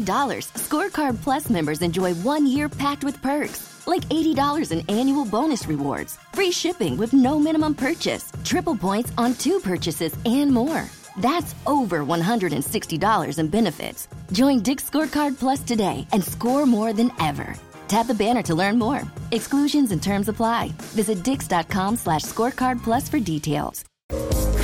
Scorecard Plus members enjoy 1 year packed with perks, like $80 in annual bonus rewards, free shipping with no minimum purchase, triple points on 2 purchases, and more. That's over $160 in benefits. Join Dick's Scorecard Plus today and score more than ever. Tap the banner to learn more. Exclusions and terms apply. Visit dix.com/scorecard plus for details.